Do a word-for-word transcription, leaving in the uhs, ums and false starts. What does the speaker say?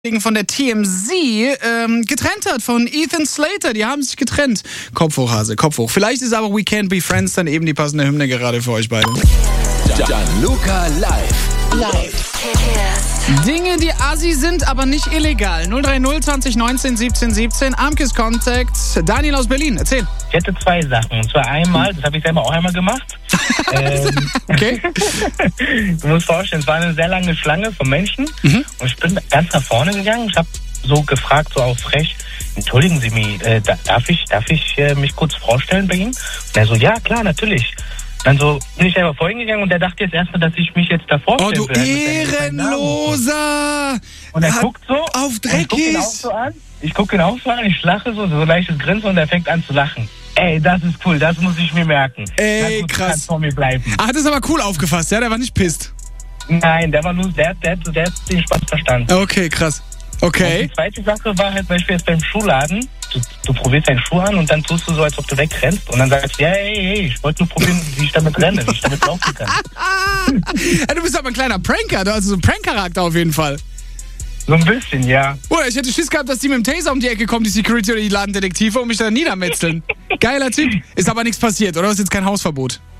von der T M Z ähm, getrennt hat von Ethan Slater. Die haben sich getrennt. Kopf hoch, Hase, Kopf hoch. Vielleicht ist aber We Can't Be Friends dann eben die passende Hymne gerade für euch beide. Gianluca live. Live. Dinge, die assi sind, aber nicht illegal. null drei null zwanzig neunzehn siebzehn siebzehn. Amkes Contact. Daniel aus Berlin, erzähl. Ich hätte zwei Sachen. Und zwar einmal, das habe ich selber auch einmal gemacht. ähm, Okay. Du musst vorstellen, es war eine sehr lange Schlange von Menschen. Mhm. Und ich bin ganz nach vorne gegangen. Ich habe so gefragt, so auch frech, entschuldigen Sie mich, äh, darf ich, darf ich äh, mich kurz vorstellen bei Ihnen? Und er so, ja, klar, natürlich. Dann so bin ich selber vorhin gegangen und der dachte jetzt erstmal, dass ich mich jetzt da Oh, vorstellen du will. Ehrenloser! Und er Hat guckt so. auf und Ich gucke ihn dreckig. auch so an. Ich gucke ihn auch so an, ich lache so, so leichtes Grinsen und er fängt an zu lachen. Ey, das ist cool, das muss ich mir merken. Ey, Na gut, du krass. kannst vor mir bleiben. Ah, das ist aber cool aufgefasst, ja? Der war nicht pisst. Nein, der war nur, der, der, der hat den Spaß verstanden. Okay, krass. Okay. Die zweite Sache war halt zum Beispiel jetzt beim Schuhladen. Du, du probierst deinen Schuh an und dann tust du so, als ob du wegrennst. Und dann sagst du, ja, hey, hey, ich wollte nur probieren, wie ich damit renne, wie ich damit laufen kann. Ja, du bist aber ein kleiner Pranker, du hast so einen Prank-Charakter auf jeden Fall. So ein bisschen, ja. Oder ich hätte Schiss gehabt, dass die mit dem Taser um die Ecke kommen, die Security oder die Ladendetektive, und mich dann niedermetzeln. Geiler Typ. Ist aber nichts passiert, oder? Das ist jetzt kein Hausverbot.